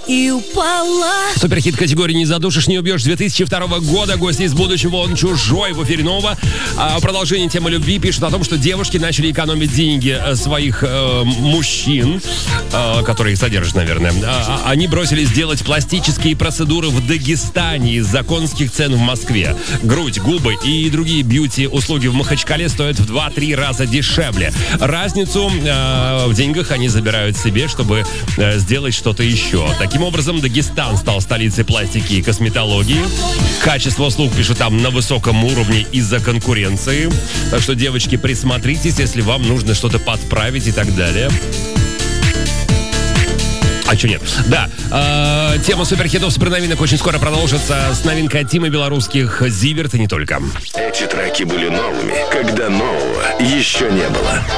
и упала. Суперхит категории «Не задушишь, не убьешь» 2002 года. Гости из будущего, он чужой в эфире Нова. Продолжение темы любви пишут о том, что девушки начали экономить деньги своих мужчин, которые их содержат, наверное. Они бросились делать пластические процедуры в Дагестане из-за конских цен в Москве. Грудь, губы и другие бьюти-услуги в Махачкале стоят в 2-3 раза дешевле. Разницу в деньгах они забирают себе, чтобы сделать что-то еще. Таким образом, Дагестан стал столицей пластики и косметологии. Качество услуг, пишут там, на высоком уровне из-за конкуренции. Так что, девочки, присмотритесь, если вам нужно что-то подправить и так далее. А что нет? Да, тема суперхитов, суперновинок очень скоро продолжится с новинкой от Тимы белорусских «Зиверт» и не только. Эти треки были новыми, когда нового еще не было.